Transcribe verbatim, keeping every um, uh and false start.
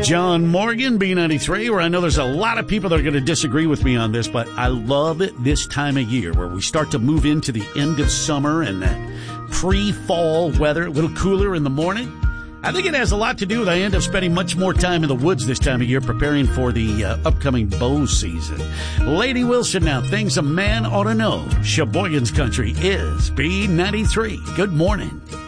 John Morgan, B ninety-three, where I know there's a lot of people that are going to disagree with me on this, but I love it this time of year where we start to move into the end of summer and that pre-fall weather, a little cooler in the morning. I think it has a lot to do with I end up spending much more time in the woods this time of year preparing for the uh, upcoming bow season. Lady Wilson now, things a man ought to know. Sheboygan's Country is B ninety-three. Good morning.